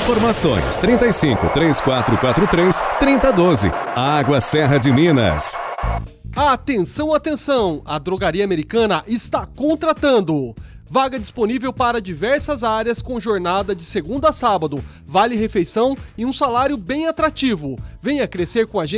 Informações 35 3443 3012. Água Serra de Minas. Atenção, atenção! A Drogaria Americana está contratando. Vaga disponível para diversas áreas com jornada de segunda a sábado, vale refeição e um salário bem atrativo. Venha crescer com a gente.